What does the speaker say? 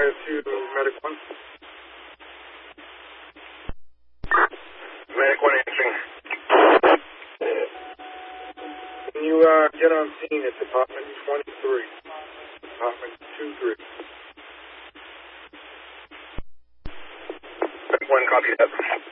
ISU Medic 1. Medic 1 answering. Can you get on scene at Department 23? Department 23. Medic 1, copy that.